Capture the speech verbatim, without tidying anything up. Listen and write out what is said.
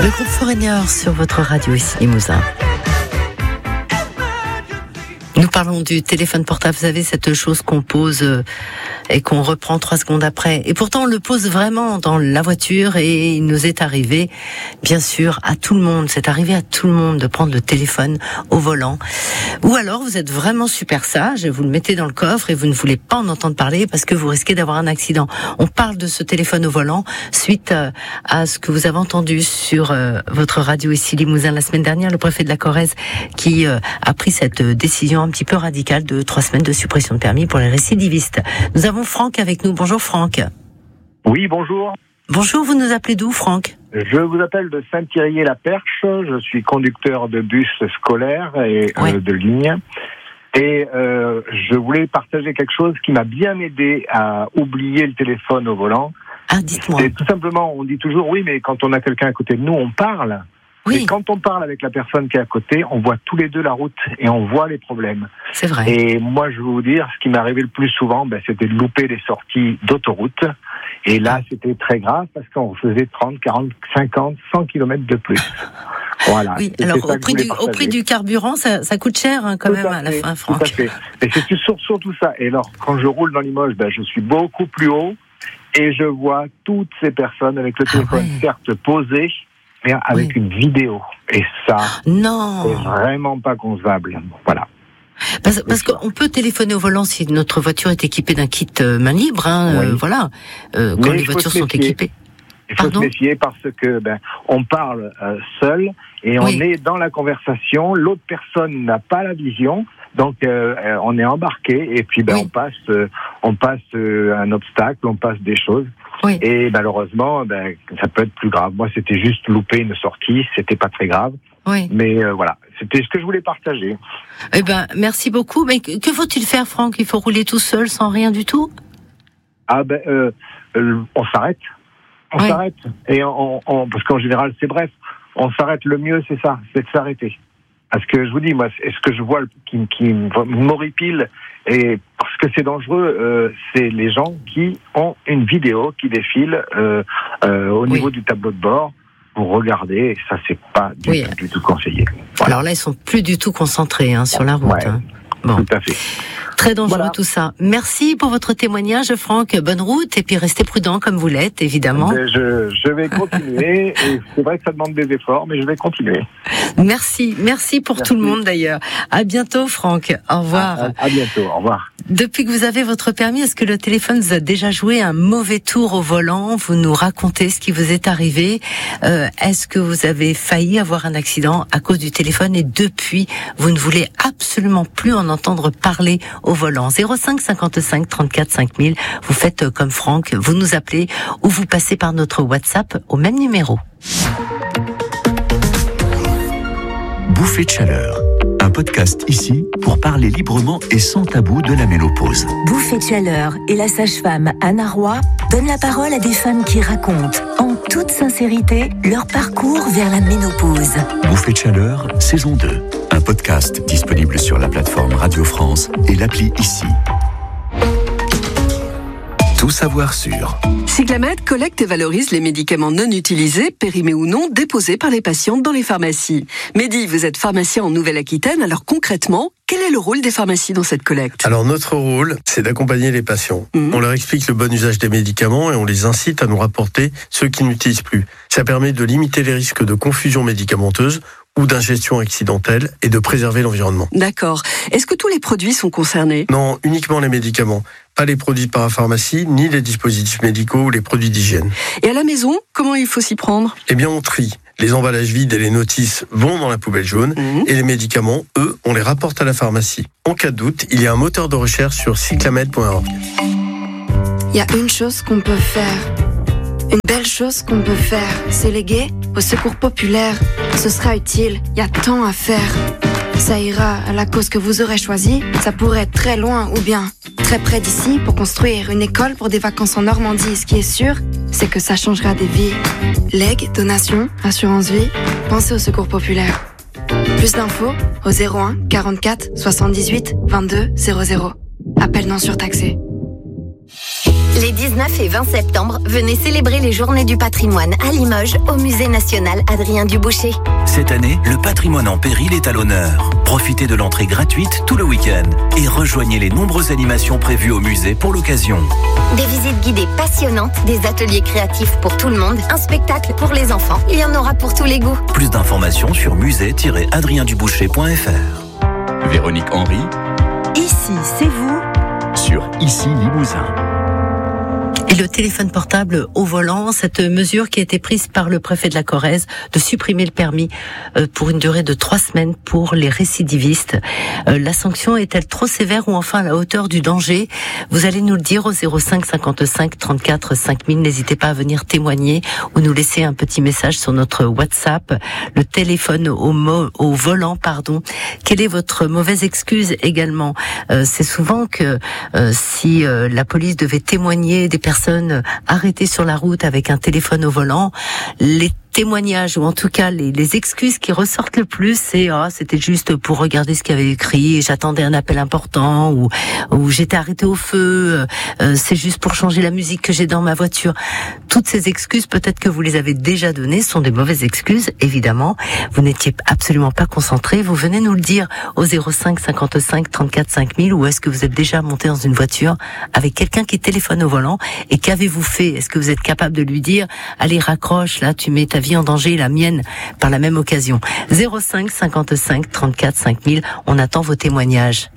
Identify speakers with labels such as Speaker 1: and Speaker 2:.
Speaker 1: Le groupe Foreigner sur votre radio ici, Limousin. Nous parlons du téléphone portable, vous savez, cette chose qu'on pose euh, et qu'on reprend trois secondes après. Et pourtant, on le pose vraiment dans la voiture et il nous est arrivé, bien sûr, à tout le monde. C'est arrivé à tout le monde de prendre le téléphone au volant. Ou alors, vous êtes vraiment super sage et vous le mettez dans le coffre et vous ne voulez pas en entendre parler parce que vous risquez d'avoir un accident. On parle de ce téléphone au volant suite euh, à ce que vous avez entendu sur euh, votre radio ici, Limousin, la semaine dernière, le préfet de la Corrèze qui euh, a pris cette euh, décision un petit peu radical de trois semaines de suppression de permis pour les récidivistes. Nous avons Franck avec nous. Bonjour Franck.
Speaker 2: Oui, bonjour.
Speaker 1: Bonjour, vous nous appelez d'où Franck ?
Speaker 2: Je vous appelle de Saint-Thierry-la-Perche. Je suis conducteur de bus scolaire et
Speaker 1: ouais.
Speaker 2: euh, de ligne. Et euh, je voulais partager quelque chose qui m'a bien aidé à oublier le téléphone au volant.
Speaker 1: Ah, dites-moi.
Speaker 2: C'est tout simplement, on dit toujours, oui, mais quand on a quelqu'un à côté de nous, on parle.
Speaker 1: Oui.
Speaker 2: Et quand on parle avec la personne qui est à côté, on voit tous les deux la route et on voit les problèmes.
Speaker 1: C'est vrai.
Speaker 2: Et moi, je vais vous dire, ce qui m'est arrivé le plus souvent, ben, c'était de louper les sorties d'autoroute. Et là, c'était très grave parce qu'on faisait trente, quarante, cinquante, cent kilomètres de plus. Voilà.
Speaker 1: Oui, alors au prix, du, au prix du carburant, ça, ça coûte cher hein, quand
Speaker 2: tout
Speaker 1: même
Speaker 2: à,
Speaker 1: à la
Speaker 2: fait,
Speaker 1: fin, Franck.
Speaker 2: Tout à fait. Et c'est sur, surtout ça. Et alors, quand je roule dans Limoges, ben, je suis beaucoup plus haut et je vois toutes ces personnes avec le téléphone,
Speaker 1: ah ouais.
Speaker 2: certes posé, mais avec oui. une vidéo. Et ça,
Speaker 1: non.
Speaker 2: c'est vraiment pas concevable. Voilà.
Speaker 1: Parce, parce qu'on peut téléphoner au volant si notre voiture est équipée d'un kit main libre, hein, oui. euh, voilà. Euh, quand mais les voitures sont équipées.
Speaker 2: Il faut Pardon se méfier parce que ben on parle euh, seul et on oui. est dans la conversation. L'autre personne n'a pas la vision, donc euh, on est embarqué et puis ben oui. on passe, euh, on passe euh, un obstacle, on passe des choses. Oui. Et malheureusement, ben ça peut être plus grave. Moi, c'était juste louper une sortie, c'était pas très grave. Oui. Mais euh, voilà, c'était ce que je voulais partager.
Speaker 1: Eh ben, merci beaucoup. Mais que faut-il faire, Franck ? Il faut rouler tout seul, sans rien du tout ?
Speaker 2: Ah ben, euh, euh, on s'arrête. On oui. s'arrête. Et on, on, parce qu'en général, c'est bref. On s'arrête. Le mieux, c'est ça, c'est de s'arrêter. Parce que je vous dis, moi, ce que je vois qui, qui m'horripile, et parce que c'est dangereux, euh, c'est les gens qui ont une vidéo qui défile euh, euh, au oui. niveau du tableau de bord. Pour regarder, et ça c'est pas du, oui. tout, du tout conseillé. Voilà.
Speaker 1: Alors là, ils sont plus du tout concentrés hein, sur la route.
Speaker 2: Ouais,
Speaker 1: hein. Bon.
Speaker 2: Tout à fait.
Speaker 1: Très dangereux
Speaker 2: voilà.
Speaker 1: tout ça. Merci pour votre témoignage, Franck. Bonne route et puis restez prudent comme vous l'êtes, évidemment.
Speaker 2: Je, je vais continuer. Et c'est vrai que ça demande des efforts, mais je vais continuer.
Speaker 1: Merci, merci pour merci. Tout le monde d'ailleurs. À bientôt, Franck. Au revoir.
Speaker 2: À, à, à bientôt. Au revoir.
Speaker 1: Depuis que vous avez votre permis, est-ce que le téléphone vous a déjà joué un mauvais tour au volant ? Vous nous racontez ce qui vous est arrivé. Euh, est-ce que vous avez failli avoir un accident à cause du téléphone et depuis, vous ne voulez absolument plus en entendre parler au volant ? zéro cinq cinquante-cinq trente-quatre cinq mille. Vous faites comme Franck, vous nous appelez ou vous passez par notre WhatsApp au même numéro.
Speaker 3: Bouffée de chaleur. Un podcast ici pour parler librement et sans tabou de la ménopause.
Speaker 4: Bouffée de chaleur et la sage-femme Anna Roy donnent la parole à des femmes qui racontent en toute sincérité leur parcours vers la ménopause.
Speaker 3: Bouffée de chaleur, saison deux. Un podcast disponible sur la plateforme Radio France et l'appli ici. Tout savoir sur.
Speaker 5: Cyclamed collecte et valorise les médicaments non utilisés, périmés ou non, déposés par les patientes dans les pharmacies. Mehdi, vous êtes pharmacien en Nouvelle-Aquitaine, alors concrètement, quel est le rôle des pharmacies dans cette collecte ?
Speaker 6: Alors notre rôle, c'est d'accompagner les patients. Mmh. On leur explique le bon usage des médicaments et on les incite à nous rapporter ceux qui n'utilisent plus. Ça permet de limiter les risques de confusion médicamenteuse ou d'ingestion accidentelle et de préserver l'environnement.
Speaker 5: D'accord. Est-ce que tous les produits sont concernés ?
Speaker 6: Non, uniquement les médicaments. Pas les produits de parapharmacie, ni les dispositifs médicaux ou les produits d'hygiène.
Speaker 5: Et à la maison, comment il faut s'y prendre ?
Speaker 6: Eh bien, on trie. Les emballages vides et les notices vont dans la poubelle jaune mmh. et les médicaments, eux, on les rapporte à la pharmacie. En cas de doute, il y a un moteur de recherche sur cyclamed point org.
Speaker 7: Il y a une chose qu'on peut faire. Une belle chose qu'on peut faire, c'est léguer au secours populaire. Ce sera utile, il y a tant à faire. Ça ira à la cause que vous aurez choisie. Ça pourrait être très loin ou bien très près d'ici pour construire une école pour des vacances en Normandie. Ce qui est sûr, c'est que ça changera des vies. Legs, donations, assurance vie, pensez au secours populaire. Plus d'infos au zéro un quarante-quatre soixante-dix-huit vingt-deux zéro zéro. Appel non surtaxé.
Speaker 8: Les dix-neuf et vingt septembre, venez célébrer les Journées du patrimoine à Limoges, au Musée national Adrien Duboucher.
Speaker 9: Cette année, le patrimoine en péril est à l'honneur. Profitez de l'entrée gratuite tout le week-end et rejoignez les nombreuses animations prévues au musée pour l'occasion.
Speaker 8: Des visites guidées passionnantes, des ateliers créatifs pour tout le monde, un spectacle pour les enfants. Il y en aura pour tous les goûts.
Speaker 9: Plus d'informations sur musée tiret adrien duboucher point f r.
Speaker 3: Véronique Henry.
Speaker 4: Ici, c'est vous.
Speaker 3: Sur Ici Limousin.
Speaker 1: Et le téléphone portable au volant, cette mesure qui a été prise par le préfet de la Corrèze de supprimer le permis pour une durée de trois semaines pour les récidivistes. La sanction est-elle trop sévère ou enfin à la hauteur du danger? Vous allez nous le dire au zéro cinq cinquante-cinq trente-quatre cinq mille. N'hésitez pas à venir témoigner ou nous laisser un petit message sur notre WhatsApp. Le téléphone au, mo- au volant, pardon. Quelle est votre mauvaise excuse également? euh, C'est souvent que euh, si euh, la police devait témoigner des personnes personnes arrêtées sur la route avec un téléphone au volant, les témoignages ou en tout cas les, les excuses qui ressortent le plus, c'est oh, c'était juste pour regarder ce qu'il y avait écrit et j'attendais un appel important ou, ou j'étais arrêté au feu, euh, c'est juste pour changer la musique que j'ai dans ma voiture. Toutes ces excuses, peut-être que vous les avez déjà données, sont des mauvaises excuses, évidemment. Vous n'étiez absolument pas concentré. Vous venez nous le dire au zéro cinq cinquante-cinq trente-quatre cinq mille ou est-ce que vous êtes déjà monté dans une voiture avec quelqu'un qui téléphone au volant et qu'avez-vous fait? Est-ce que vous êtes capable de lui dire allez raccroche, là tu mets ta vie en danger, la mienne par la même occasion? Zéro cinq cinquante-cinq trente-quatre cinq mille, on attend vos témoignages.